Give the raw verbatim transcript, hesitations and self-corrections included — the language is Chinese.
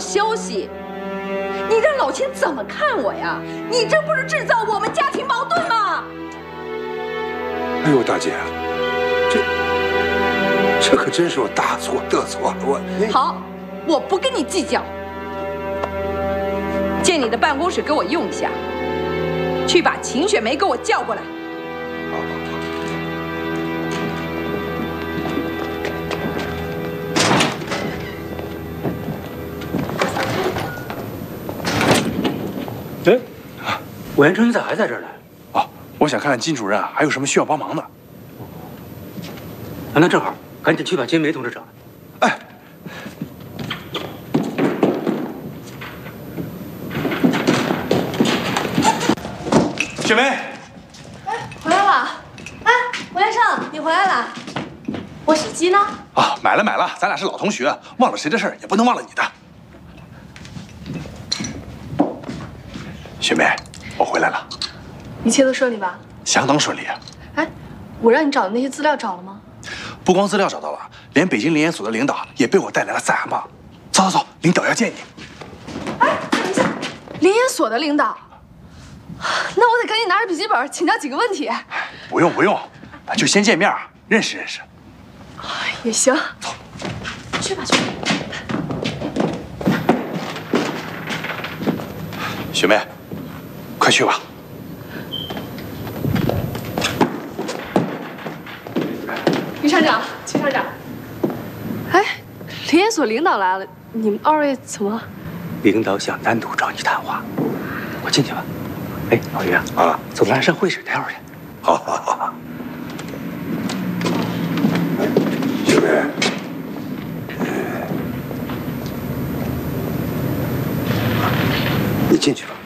消息，你让老钱怎么看我呀？你这不是制造我们家庭矛盾吗？ 哎呦，大姐，这这可真是我大错特错了，我好，我不跟你计较。借你的办公室给我用一下，去把秦雪梅给我叫过来。 好好好。 哎，委员长，你咋还在这儿呢？ 哦，我想看看金主任还有什么需要帮忙的。 啊，那正好，赶紧去把金梅同志找来。 哎。 雪梅， 哎，回来了！哎，文先生，你回来了。我洗机呢？ 啊，买了买了，咱俩是老同学，忘了谁的事儿也不能忘了你的。雪梅，我回来了， 一切都顺利吧？ 相当顺利啊。 哎，我让你找的那些资料找了吗？ 不光资料找到了，连北京联研所的领导也被我带来了赛亚嘛。走走走，领导要见你。 哎，等一下，联研所的领导。 那我得赶紧拿着笔记本请教几个问题。 不用不用，就先见面，认识认识。 也行。 走， 去吧去吧。 雪梅，快去吧。 于厂长，曲厂长。哎，联研所领导来了，你们二位怎么了？ 领导想单独找你谈话，我进去吧。 哎，老于啊， 啊， 走，咱上会室待会儿去。 好，好，好。雪梅，你进去吧。